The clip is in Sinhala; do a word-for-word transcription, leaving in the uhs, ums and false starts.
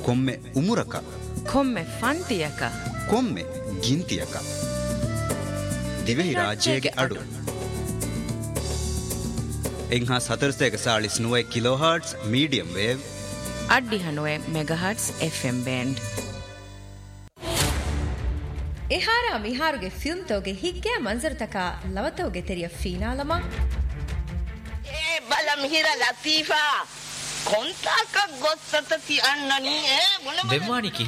ಕೊಮ್ಮೆ ಉಮುರಕ ಕೊಮ್ಮೆ ಫಂತಿಯಕ ಕೊಮ್ಮೆ ಗಿಂತಿಯಕ ದಿವೆಹಿ ರಾಜ್ಯಗೆ ಅಡು එංහා සතරස්තයක සාලිස් නුවයි කිලෝහර්ට්ස් medium wave අඩ්ඩි හනුවේ මෙගහර්ට්ස් F M band එහාර මිහාරුගේ film තෝගේ හික්කෑ මන්සර තකා ලවතෝගේ තෙරිය ෆීනාලම ඒ බල මිහිර ලතීෆා කොන්තාක ගොස්සත තියන්නනි ඒ මොන දෙම්මානිකි